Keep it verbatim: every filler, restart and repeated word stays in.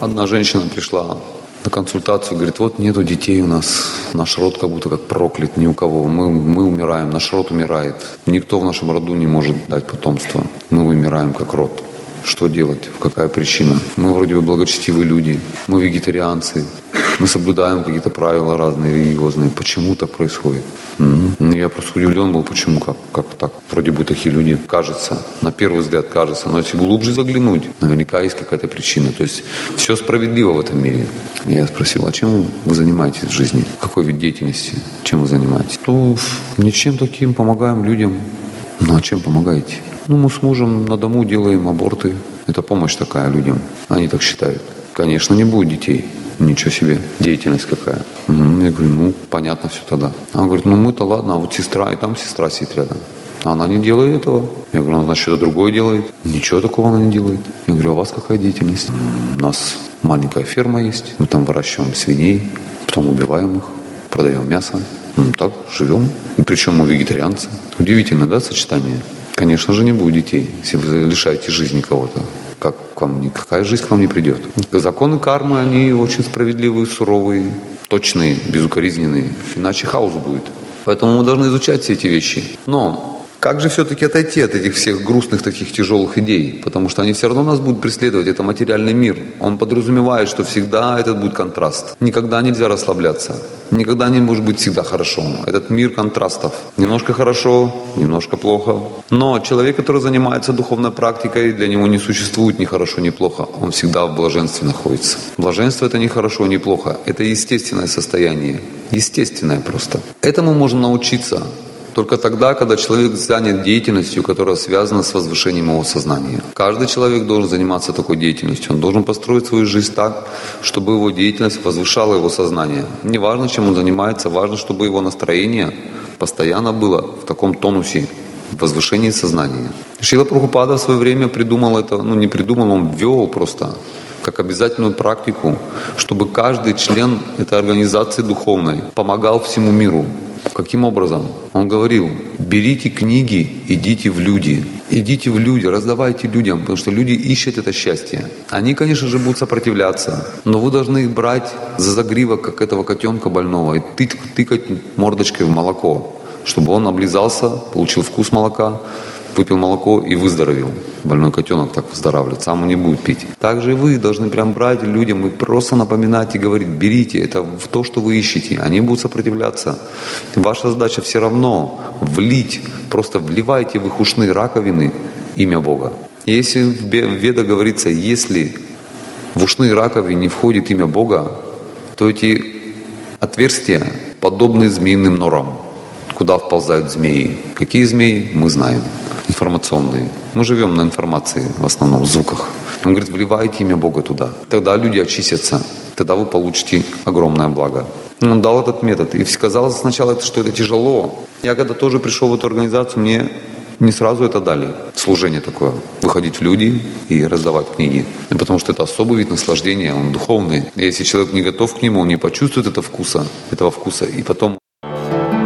Одна женщина пришла на консультацию, говорит, вот нету детей у нас, наш род как будто как проклят, ни у кого, мы, мы умираем, наш род умирает, никто в нашем роду не может дать потомство, мы вымираем как род. Что делать? Какая причина? Мы вроде бы благочестивые люди, мы вегетарианцы, мы соблюдаем какие-то правила разные религиозные. Почему так происходит? Mm-hmm. Я просто удивлен был, почему, как, как так. Вроде бы такие люди, кажется, на первый взгляд кажется, но если глубже заглянуть, наверняка есть какая-то причина. То есть все справедливо в этом мире. Я спросил, а чем вы занимаетесь в жизни? Какой вид деятельности? Чем вы занимаетесь? То ничем таким, помогаем людям. Ну а чем помогаете? Ну, мы с мужем на дому делаем аборты. Это помощь такая людям. Они так считают. Конечно, не будет детей. Ничего себе, деятельность какая. Угу. Я говорю, ну, понятно все тогда. Она говорит, ну мы-то ладно, а вот сестра, и там сестра сидит рядом. Она не делает этого. Я говорю, она, значит, что-то другое делает. Ничего такого она не делает. Я говорю, а у вас какая деятельность? У нас маленькая ферма есть. Мы там выращиваем свиней, потом убиваем их, продаем мясо. Ну, так живем. И причем мы вегетарианцы. Удивительно, да, сочетание? Конечно же, не будет детей, если вы лишаете жизни кого-то. Как к вам, какая жизнь к вам не придет? Законы кармы, они очень справедливые, суровые, точные, безукоризненные. Иначе хаос будет. Поэтому мы должны изучать все эти вещи. Но как же все-таки отойти от этих всех грустных, таких тяжелых идей? Потому что они все равно нас будут преследовать. Это материальный мир. Он подразумевает, что всегда этот будет контраст. Никогда нельзя расслабляться. Никогда не может быть всегда хорошо. Этот мир контрастов. Немножко хорошо, немножко плохо. Но человек, который занимается духовной практикой, для него не существует ни хорошо, ни плохо. Он всегда в блаженстве находится. Блаженство — это не хорошо, не плохо. Это естественное состояние. Естественное просто. Этому можно научиться только тогда, когда человек занят деятельностью, которая связана с возвышением его сознания. Каждый человек должен заниматься такой деятельностью. Он должен построить свою жизнь так, чтобы его деятельность возвышала его сознание. Не важно, чем он занимается, важно, чтобы его настроение постоянно было в таком тонусе, в возвышении сознания. Шрила Прабхупада в свое время придумал это, ну не придумал, он ввел просто как обязательную практику, чтобы каждый член этой организации духовной помогал всему миру. Каким образом? Он говорил, берите книги, идите в люди. Идите в люди, раздавайте людям, потому что люди ищут это счастье. Они, конечно же, будут сопротивляться, но вы должны их брать за загривок, как этого котенка больного, и тык, тыкать мордочкой в молоко, чтобы он облизался, получил вкус молока, выпил молоко и выздоровел. Больной котенок так выздоравливает, сам он не будет пить. Также и вы должны прям брать людям и просто напоминать и говорить, берите, это в то, что вы ищете. Они будут сопротивляться. Ваша задача все равно влить, просто вливайте в их ушные раковины имя Бога. И если в Ведах говорится, если в ушные раковины не входит имя Бога, то эти отверстия подобны змеиным норам, куда вползают змеи. Какие змеи, мы знаем. Информационные. Мы живем на информации, в основном, в звуках. Он говорит, вливайте имя Бога туда. Тогда люди очистятся. Тогда вы получите огромное благо. Он дал этот метод. И казалось сначала, что это тяжело. Я когда тоже пришел в эту организацию, мне не сразу это дали. Служение такое. Выходить в люди и раздавать книги. Потому что это особый вид наслаждения, он духовный. И если человек не готов к нему, он не почувствует этого вкуса, этого вкуса. И потом